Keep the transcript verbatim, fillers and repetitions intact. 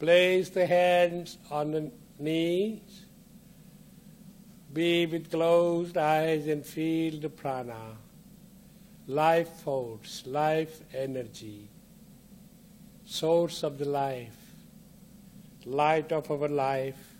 Place the hands on the knees. Be with closed eyes and feel the prana, life force, life energy, source of the life, light of our life,